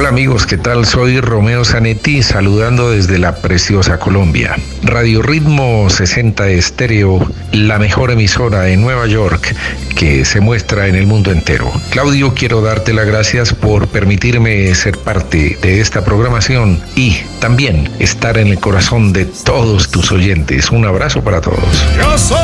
Hola amigos, ¿qué tal? Soy Romeo Zanetti, saludando desde la preciosa Colombia. Radio Ritmo 60 Estéreo, la mejor emisora en Nueva York que se muestra en el mundo entero. Claudio, quiero darte las gracias por permitirme ser parte de esta programación y también estar en el corazón de todos tus oyentes. Un abrazo para todos.